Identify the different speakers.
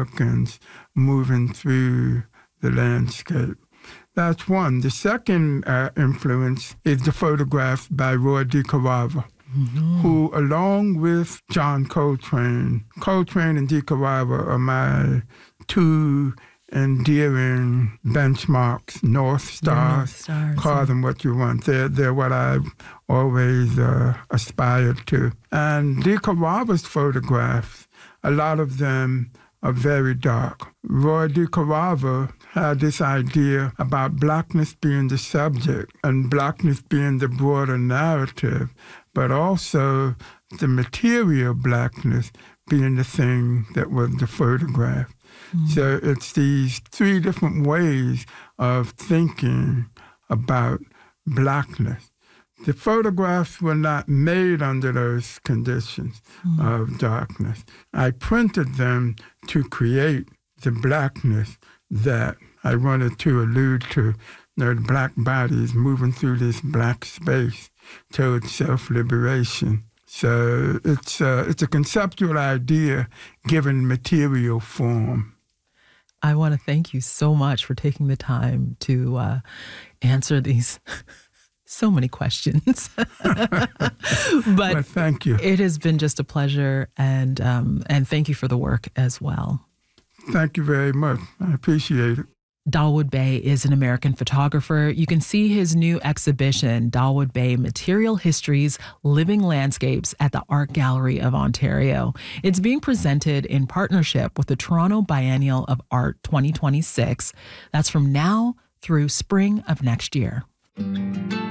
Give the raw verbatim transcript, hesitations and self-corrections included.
Speaker 1: Americans moving through the landscape. That's one. The second uh, influence is the photographs by Roy DeCarava, mm-hmm. who, along with John Coltrane, Coltrane and DeCarava are my two endearing benchmarks, North Stars, North Stars call yeah. them what you want. They're, they're what I've always uh, aspired to. And DeCarava's photographs, a lot of them are very dark. Roy DeCarava had this idea about blackness being the subject and blackness being the broader narrative, but also the material blackness being the thing that was the photograph. Mm-hmm. So it's these three different ways of thinking about blackness. The photographs were not made under those conditions mm-hmm. of darkness. I printed them to create the blackness that I wanted to allude to. You know, the black body is moving through this black space towards self-liberation. So it's, uh, it's a conceptual idea given material form.
Speaker 2: I want to thank you so much for taking the time to uh, answer these so many questions. But
Speaker 1: well, thank you.
Speaker 2: It has been just a pleasure, and um, and thank you for the work as well.
Speaker 1: Thank you very much. I appreciate it.
Speaker 2: Dawood Bey is an American photographer. You can see his new exhibition, Dawood Bey Material Histories, Living Landscapes, at the Art Gallery of Ontario. It's being presented in partnership with the Toronto Biennial of Art twenty twenty-six. That's from now through spring of next year.